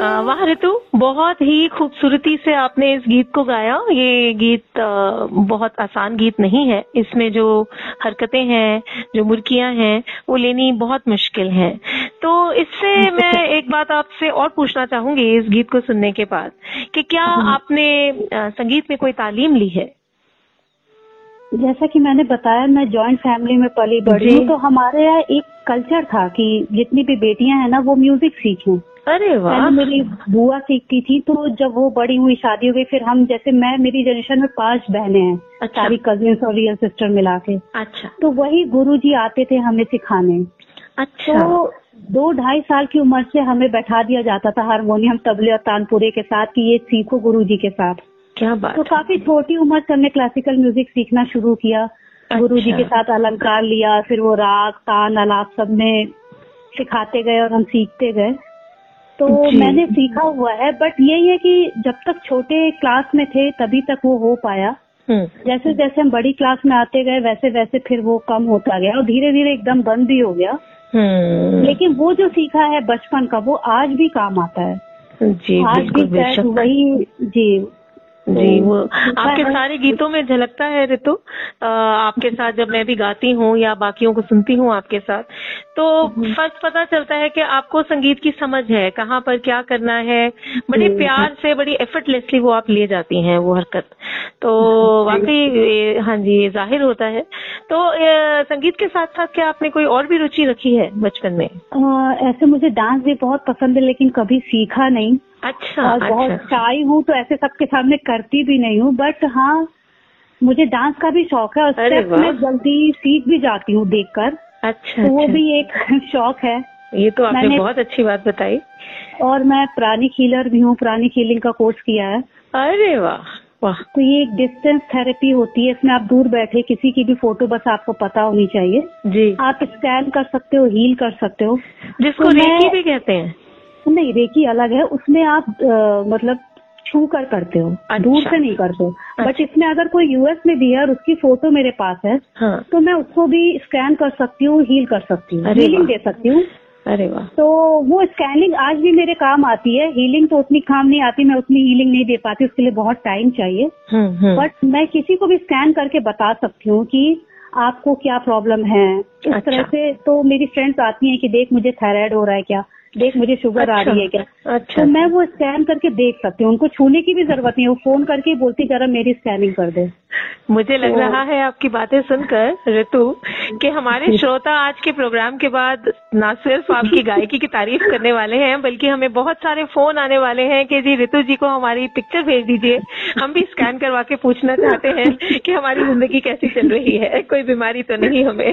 वाह ऋतु, बहुत ही खूबसूरती से आपने इस गीत को गाया। ये गीत बहुत आसान गीत नहीं है। इसमें जो हरकतें हैं, जो मुर्कियां हैं, वो लेनी बहुत मुश्किल है। तो इससे मैं एक बात आपसे और पूछना चाहूंगी इस गीत को सुनने के बाद कि क्या आपने संगीत में कोई तालीम ली है? जैसा कि मैंने बताया, मैं जॉइंट फैमिली में पली बड़ी हूँ, तो हमारे यहाँ एक कल्चर था कि जितनी भी बेटियां हैं ना, वो म्यूजिक सीखें। अरे वाह। पहले मेरी बुआ सीखती थी, तो जब वो बड़ी हुई, शादी हो गई, फिर हम, जैसे मेरी जनरेशन में 5 बहनें हैं। अच्छा। सारी कजिन्स और रियल सिस्टर मिला के। अच्छा। तो वही गुरुजी आते थे हमें सिखाने। अच्छा। तो 2-2.5 साल की उम्र से हमें बैठा दिया जाता था हारमोनियम, तबले और तानपुरे के साथ कि ये सीखो गुरुजी के साथ। क्या बात। तो काफी छोटी उम्र से हमने क्लासिकल म्यूजिक सीखना शुरू किया। अच्छा। गुरुजी के साथ अलंकार लिया, फिर वो राग, तान, आलाप सब में सिखाते गए और हम सीखते गए। तो मैंने सीखा हुआ है, बट यही है कि जब तक छोटे क्लास में थे तभी तक वो हो पाया। जैसे जैसे हम बड़ी क्लास में आते गए वैसे वैसे फिर वो कम होता गया और धीरे धीरे एकदम बंद भी हो गया। लेकिन वो जो सीखा है बचपन का, वो आज भी काम आता है। जी, आज भी शायद वही। जी, वो आपके सारे गीतों में झलकता है ऋतु। आपके साथ जब मैं भी गाती हूँ या बाकियों को सुनती हूँ आपके साथ, तो फर्क पता चलता है कि आपको संगीत की समझ है, कहाँ पर क्या करना है। बड़े प्यार से, बड़ी एफर्टलेसली वो आप ले जाती हैं वो हरकत। तो वाकई हाँ जी, जाहिर होता है। तो संगीत के साथ साथ क्या आपने कोई और भी रुचि रखी है बचपन में? ऐसे मुझे डांस भी बहुत पसंद है, लेकिन कभी सीखा नहीं। अच्छा। और बहुत शाई हूँ, तो ऐसे सबके सामने करती भी नहीं हूँ। बट हाँ, मुझे डांस का भी शौक है और स्टेप में जल्दी सीख भी जाती हूँ देखकर। अच्छा। तो वो भी एक शौक है। ये तो आपने बहुत अच्छी बात बताई। और मैं प्राणिक हीलर भी हूँ, प्राणिक हीलिंग का कोर्स किया है। अरे वाह वाह। तो ये एक डिस्टेंस थेरेपी होती है। इसमें आप दूर बैठे किसी की भी फोटो बस आपको पता होनी चाहिए जी। आप स्कैन कर सकते हो, हील कर सकते हो, जिसको रेकी भी कहते हैं। नहीं, रेकी अलग है। उसमें आप मतलब छू कर करते हो। अच्छा। दूर से नहीं करते हो। अच्छा। बट इसमें अगर कोई यूएस में भी है और उसकी फोटो मेरे पास है, हाँ। तो मैं उसको भी स्कैन कर सकती हूँ, हील कर सकती हूँ, हीलिंग दे सकती हूँ। अरे वाह। तो वो स्कैनिंग आज भी मेरे काम आती है। हीलिंग तो उतनी काम नहीं आती, मैं उतनी हीलिंग नहीं दे पाती, उसके लिए बहुत टाइम चाहिए। बट मैं किसी को भी स्कैन करके बता सकती हूँ कि आपको क्या प्रॉब्लम है। इस तरह से तो मेरी फ्रेंड्स आती हैं कि देख मुझे थायराइड हो रहा है क्या, देख मुझे शुगर आ रही है क्या। अच्छा। तो मैं वो स्कैन करके देख सकती हूँ। उनको छूने की भी जरूरत नहीं है, वो फोन करके बोलती जरा मेरी स्कैनिंग कर दे। मुझे लग रहा है आपकी बातें सुनकर ऋतु कि हमारे श्रोता आज के प्रोग्राम के बाद न सिर्फ आपकी गायकी की तारीफ करने वाले हैं, बल्कि हमें बहुत सारे फोन आने वाले हैं कि जी ऋतु जी को हमारी पिक्चर भेज दीजिए, हम भी स्कैन करवा के पूछना चाहते हैं कि हमारी जिंदगी कैसी चल रही है, कोई बीमारी तो नहीं हमें।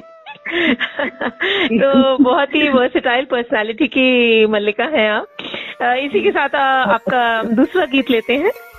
तो बहुत ही वर्सेटाइल पर्सनालिटी की मल्लिका हैं आप। इसी के साथ आपका दूसरा गीत लेते हैं।